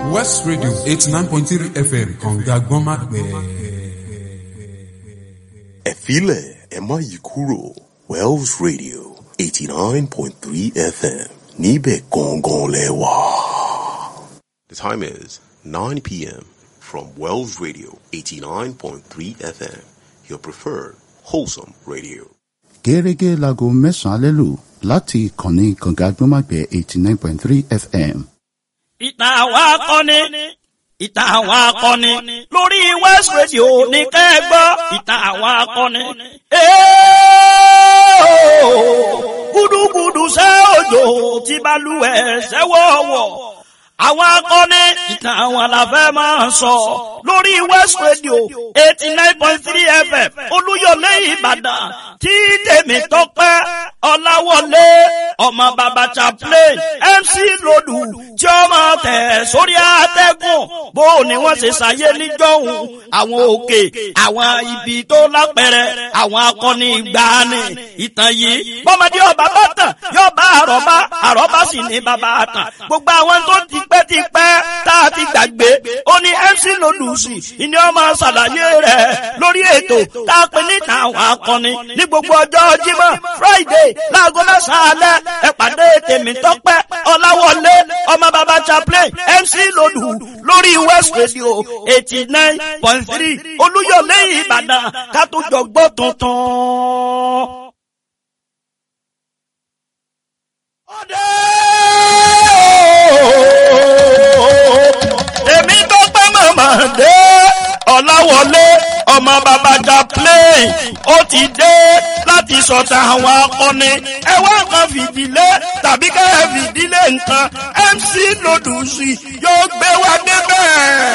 West Radio 89.3 FM kànga gbọ́nmágbẹ́. Ẹ filẹ̀ ẹ má yí kúrò Wells Radio 89.3 FM níbẹ̀ gangan lẹ wà. The time is 9 p.m. from Wells Radio 89.3 FM, your preferred wholesome radio. Gẹ́gẹ́ láago mẹ́sàn-án lẹ́lù láti ìkànnì kànga gbọ́nmágbẹ́ 89.3 FM. Ìtàn àwọn akọni lórí West Radio ní kẹ́gbọ́ ìtàn àwọn akọni. Gúdúgúdú ṣẹ́ òjò tí balùwẹ̀ ṣẹ́wọ̀wọ̀. Àwọn akọni ìtàn àwọn àlàfẹ́ máa ń sọ lórí West Radio 89.3 FM Olúyọ̀lé Ìbàdàn tí tèmi tọ́pẹ́ Ọláwọlé ọmọ bàbá chaplain MC Lòdù tí ó máa tẹ̀ sórí àtẹ́gùn bó ni wọ́n ṣe ṣàyé níjọ́hun àwọn òkè àwọn ibi tó lápẹẹrẹ àwọn akọni ìgbàanì ìtàn yìí bọ́mọdé ọba bá tàn yóò bá àrọ́bá sì ní bàbá àtàn gbogbo àwọn tó ti pẹ́ tá a ti gbàgbé ó ní MC Lòdù sí ìní ọmọ ṣàlàyé rẹ̀ lórí ètò tá a pè ní àwọn akọni ní gbogbo ọjọ́ Jímọ̀ Friday láago mẹ́sàn-án alẹ́ ẹ pàdé tèmi tọ́pẹ́ Ọláwọlé ọmọ bàbá chaplain MC Lòdù lórí West Radio 89.3 Olúyọ̀lé Ìbàdàn ká tó jọ gbọ́ tuntun. Èmi tọ́pẹ́ màmá dé Ọláwọlé ọmọ bàbá chaplain ó ti dé láti sọ̀tà àwọn akọni ẹ wá kan fìdílé tàbí ká ẹ fìdílé nǹkan MC Lòdù sí yóò gbé wá